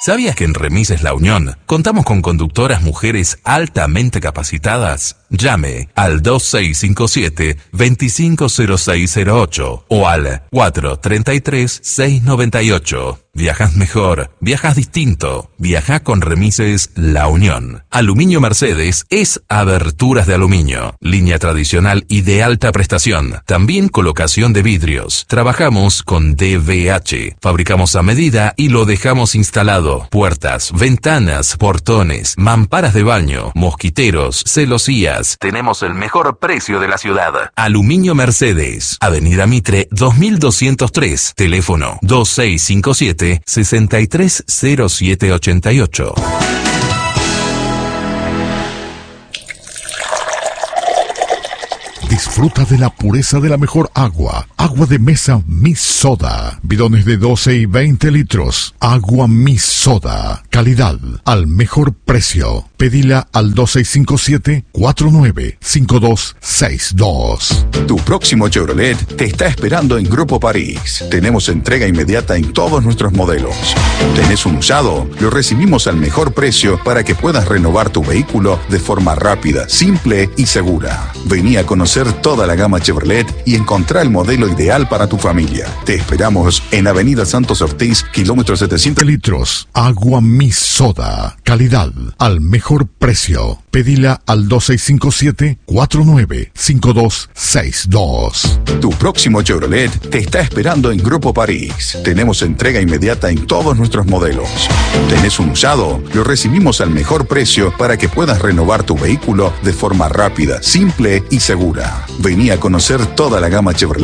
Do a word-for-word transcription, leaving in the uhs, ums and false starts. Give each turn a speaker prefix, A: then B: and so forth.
A: ¿Sabías que en Remises La Unión contamos con conductoras mujeres altamente capacitadas? Llame al dos seis cinco siete, dos cinco cero seis cero ocho o al cuatro tres tres, seis nueve ocho. Viajas mejor, viajas distinto. Viaja con Remises La Unión. Aluminio Mercedes es aberturas de aluminio, línea tradicional y de alta prestación. También colocación de vidrios. Trabajamos con D V H. Fabricamos a medida y lo dejamos instalado. Puertas, ventanas, portones, mamparas de baño, mosquiteros, celosías. Tenemos el mejor precio de la ciudad. Aluminio Mercedes, Avenida Mitre dos mil doscientos tres. Teléfono dos seis cinco siete, seis tres cero siete ocho ocho.
B: Disfruta de la pureza de la mejor agua. Agua de mesa Mi Soda. Bidones de doce y veinte litros. Agua Mi Soda. Calidad al mejor precio. Pedila al dos seis cinco siete, cuatro nueve cinco dos seis dos.
C: Tu próximo Chevrolet te está esperando en Grupo París. Tenemos entrega inmediata en todos nuestros modelos. ¿Tenés un usado? Lo recibimos al mejor precio para que puedas renovar tu vehículo de forma rápida, simple y segura. Vení a conocer toda la gama Chevrolet y encontrar el modelo ideal para tu familia. Te esperamos en Avenida Santos Ortiz, kilómetro setecientos
B: litros. Agua Mi Soda. Calidad al mejor precio. Pedila al dos seis cinco siete, cuatro nueve cinco dos seis dos.
C: Tu próximo Chevrolet te está esperando en Grupo París. Tenemos entrega inmediata en todos nuestros modelos. ¿Tenés un usado? Lo recibimos al mejor precio para que puedas renovar tu vehículo de forma rápida, simple y segura. Vení a conocer toda la gama Chevrolet